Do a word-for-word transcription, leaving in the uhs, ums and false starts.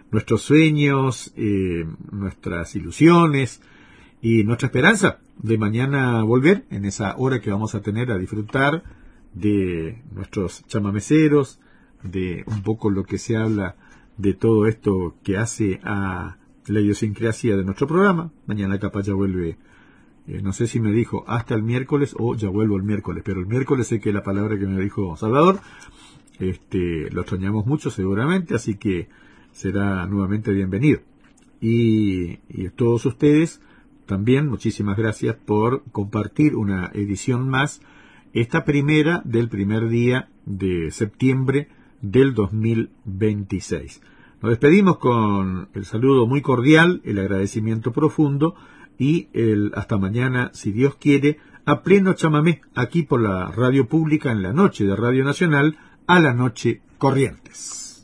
nuestros sueños, eh, nuestras ilusiones y nuestra esperanza de mañana volver en esa hora que vamos a tener a disfrutar de nuestros chamameceros, de un poco lo que se habla de todo esto que hace a la idiosincrasia de nuestro programa. Mañana capaz ya vuelve, eh, no sé si me dijo hasta el miércoles o ya vuelvo el miércoles, pero el miércoles sé que la palabra que me dijo Salvador, este, lo extrañamos mucho seguramente, así que será nuevamente bienvenido. Y, y todos ustedes también, muchísimas gracias por compartir una edición más, esta primera del primer día de septiembre del dos mil veintiséis. Nos despedimos con el saludo muy cordial, el agradecimiento profundo y el hasta mañana, si Dios quiere, a pleno chamamé, aquí por la radio pública en la noche de Radio Nacional, a la noche Corrientes.